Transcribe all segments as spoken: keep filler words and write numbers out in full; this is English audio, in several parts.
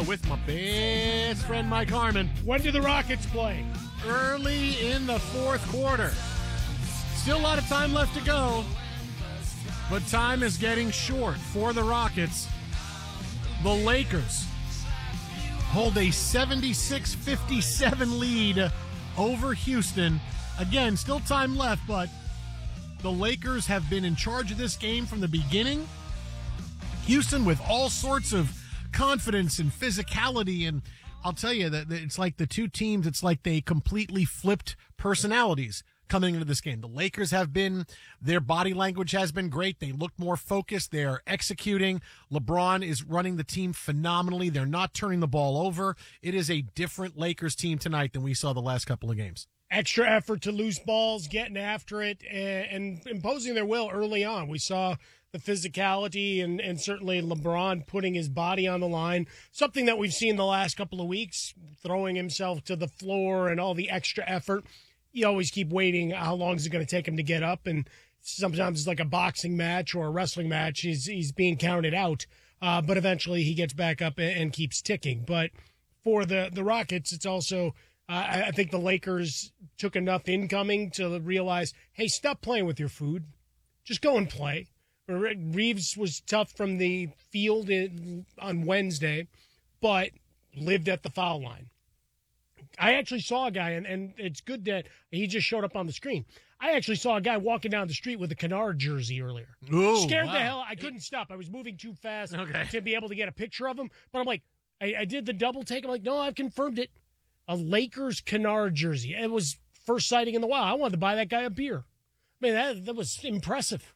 with my best friend Mike Harmon. When do the Rockets play? Early in the fourth quarter. Still a lot of time left to go, but time is getting short for the Rockets. The Lakers hold a seventy-six fifty-seven lead over Houston. Again, still time left, but the Lakers have been in charge of this game from the beginning. Houston with all sorts of confidence and physicality, and I'll tell you that it's like the two teams, it's like they completely flipped personalities coming into this game. The Lakers have been, their body language has been great. They look more focused. They are executing. LeBron is running the team phenomenally. They're not turning the ball over. It is a different Lakers team tonight than we saw the last couple of games. Extra effort to loose balls, getting after it, and, and imposing their will early on. We saw the physicality and, and certainly LeBron putting his body on the line, something that we've seen the last couple of weeks, throwing himself to the floor and all the extra effort. You always keep waiting. How long is it going to take him to get up? And sometimes it's like a boxing match or a wrestling match. He's, he's being counted out, uh, but eventually he gets back up and, and keeps ticking. But for the, the Rockets, it's also, uh, I think the Lakers took enough incoming to realize, hey, stop playing with your food. Just go and play. Reeves was tough from the field in, on Wednesday, but lived at the foul line. I actually saw a guy, and, and it's good that he just showed up on the screen. I actually saw a guy walking down the street with a Kennard jersey earlier. Ooh, Scared wow. the hell. I couldn't stop. I was moving too fast okay. to be able to get a picture of him. But I'm like, I, I did the double take. I'm like, no, I've confirmed it. A Lakers Kennard jersey. It was first sighting in the wild. I wanted to buy that guy a beer. I mean, that, that was impressive.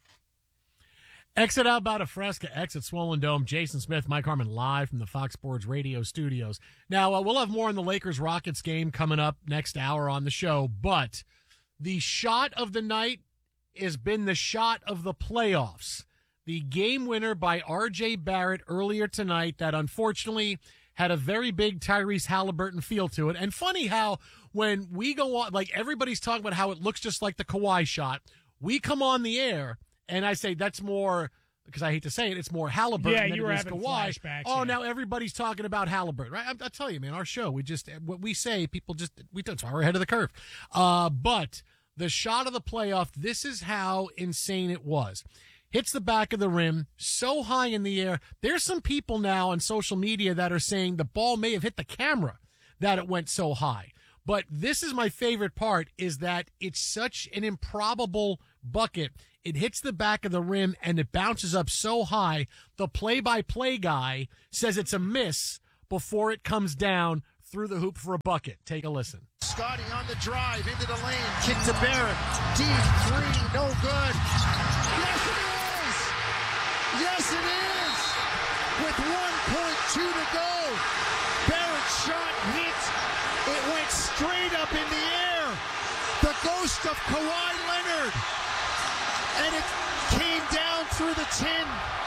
Exit out about a Fresca, exit Swollen Dome. Jason Smith, Mike Harmon, live from the Fox Sports Radio studios. Now, uh, we'll have more on the Lakers-Rockets game coming up next hour on the show, but the shot of the night has been the shot of the playoffs. The game winner by R J Barrett earlier tonight that unfortunately had a very big Tyrese Halliburton feel to it. And funny how when we go on, like everybody's talking about how it looks just like the Kawhi shot, we come on the air and I say that's more, because I hate to say it, it's more Halliburton yeah, than you it were is having Kawhi. Flashbacks, oh, yeah. Now everybody's talking about Halliburton, right? I, I tell you, man, our show, we just, what we say, people just, we don't, we're ahead of the curve. Uh, but the shot of the playoff, this is how insane it was. Hits the back of the rim, so high in the air. There's some people now on social media that are saying the ball may have hit the camera, that it went so high. But this is my favorite part, is that it's such an improbable bucket. It hits the back of the rim and it bounces up so high. The play-by-play guy says it's a miss before it comes down through the hoop for a bucket. Take a listen. Scotty on the drive into the lane. Kick to Barrett. Deep three. No good. Yes, it is. Yes, it is. With one point two to go. Barrett's shot hit. It went straight up in the air. The ghost of Kawhi Leonard. And it came down through the tin.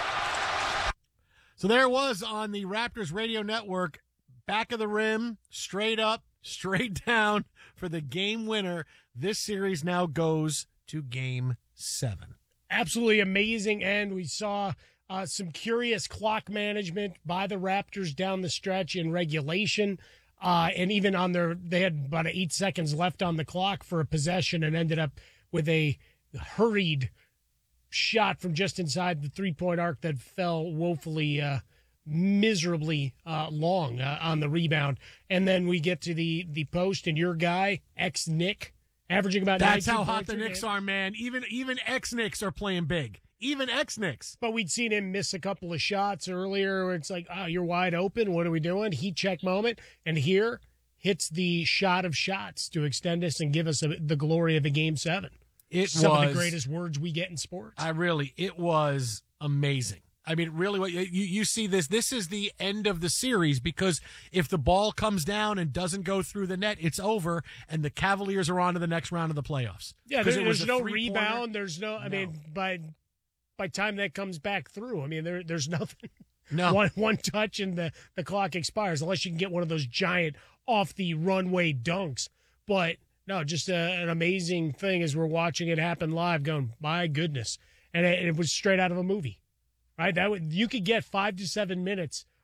So there it was on the Raptors radio network. Back of the rim, straight up, straight down for the game winner. This series now goes to game seven. Absolutely amazing. And we saw uh, some curious clock management by the Raptors down the stretch in regulation. Uh, and even on their, they had about eight seconds left on the clock for a possession and ended up with a hurried shot from just inside the three-point arc that fell woefully, uh, miserably uh, long uh, on the rebound. And then we get to the, the post, and your guy, ex-Nick, averaging about That's nineteen how hot points the a Knicks game. are, man. Even even ex-Knicks are playing big. Even ex-Knicks. But we'd seen him miss a couple of shots earlier where it's like, oh, you're wide open. What are we doing? Heat check moment. And here hits the shot of shots to extend us and give us a, the glory of a game seven. It Some was, of the greatest words we get in sports. I really, it was amazing. I mean, really, what you, you see this, this is the end of the series, because if the ball comes down and doesn't go through the net, it's over, and the Cavaliers are on to the next round of the playoffs. Yeah, there, there, it was there's a no three-pointer. rebound. There's no, I No. mean, by by time that comes back through, I mean, there there's nothing. No. One, one touch and the, the clock expires, unless you can get one of those giant off the runway dunks. But no, just a, an amazing thing as we're watching it happen live, going, my goodness. And it, it was straight out of a movie, right? That would, you could get five to seven minutes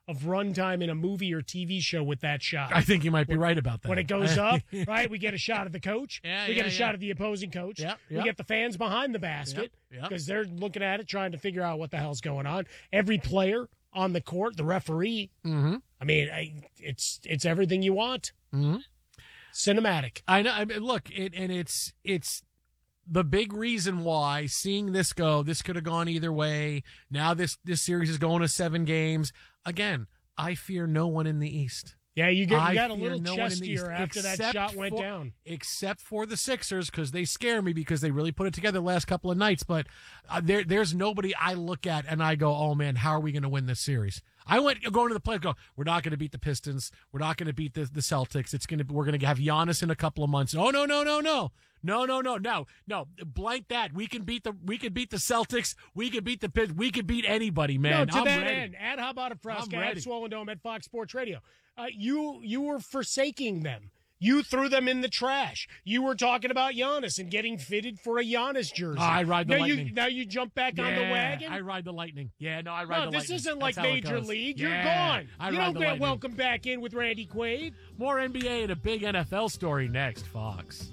of runtime in a movie or T V show with that shot. I think you might be when, right about that. When it goes up, right, we get a shot of the coach. Yeah, we yeah, get a yeah. shot of the opposing coach. Yep, We yep. get the fans behind the basket Yep, because yep. they're looking at it, trying to figure out what the hell's going on. Every player on the court, the referee. Mm-hmm. I mean, I, it's it's everything you want. Mm-hmm. Cinematic. I know. I mean, look, it, and it's it's the big reason why seeing this go. This could have gone either way. Now this this series is going to seven games. Again, I fear no one in the East. Yeah, you, get, I you got a fear little no one in the East, chestier after that except shot went for- down. Except for the Sixers, because they scare me because they really put it together the last couple of nights. But uh, there, there's nobody I look at and I go, oh, man, how are we going to win this series? I went going to the play. Go, we're not going to beat the Pistons. We're not going to beat the, the Celtics. It's going to we're going to have Giannis in a couple of months. Oh no no no no no no no no no blank that. We can beat the we can beat the Celtics. We can beat the Pistons. We can beat anybody, man. No, to I'm that ready. end, at How About a Fresca, I'm ready. at Swollen Dome, at Fox Sports Radio, uh, you you were forsaking them. You threw them in the trash. You were talking about Giannis and getting fitted for a Giannis jersey. Oh, I ride the now Lightning. You, now you jump back on the Yeah, wagon? I ride the Lightning. Yeah, no, I ride no, the this Lightning. isn't like That's how it Major goes. League. Yeah, You're gone. I you ride don't the get Lightning. welcome back in with Randy Quaid. More N B A and a big N F L story next, Fox.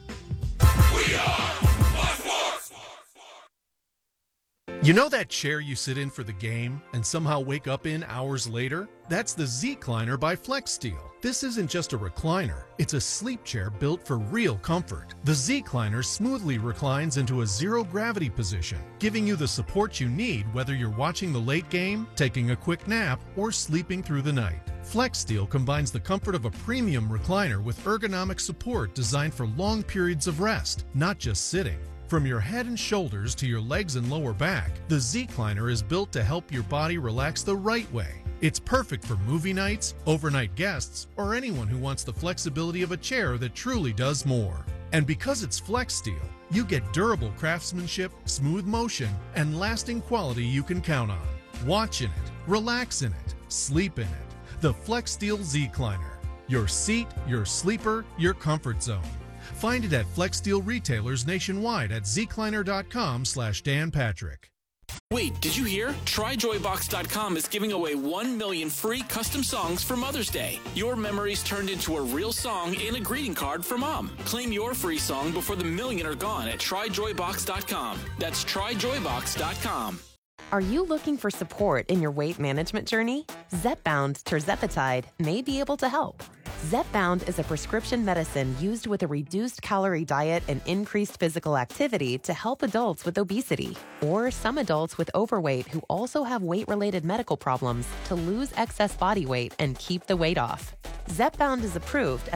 You know that chair you sit in for the game and somehow wake up in hours later? That's the Z-Cliner by FlexSteel. This isn't just a recliner, it's a sleep chair built for real comfort. The Z-Cliner smoothly reclines into a zero-gravity position, giving you the support you need whether you're watching the late game, taking a quick nap, or sleeping through the night. FlexSteel combines the comfort of a premium recliner with ergonomic support designed for long periods of rest, not just sitting. From your head and shoulders to your legs and lower back, the Z-Cliner is built to help your body relax the right way. It's perfect for movie nights, overnight guests, or anyone who wants the flexibility of a chair that truly does more. And because it's FlexSteel, you get durable craftsmanship, smooth motion, and lasting quality you can count on. Watch in it, relax in it, sleep in it. The FlexSteel Z-Cliner. Your seat, your sleeper, your comfort zone. Find it at FlexSteel retailers nationwide at zcliner.com slash Dan Patrick. Wait, did you hear? Try Joy Box dot com is giving away one million free custom songs for Mother's Day. Your memories turned into a real song and a greeting card for Mom. Claim your free song before the million are gone at Try Joy Box dot com. That's Try Joy Box dot com. Are you looking for support in your weight management journey? Zepbound tirzepatide may be able to help. Zepbound is a prescription medicine used with a reduced calorie diet and increased physical activity to help adults with obesity or some adults with overweight who also have weight-related medical problems to lose excess body weight and keep the weight off. Zepbound is approved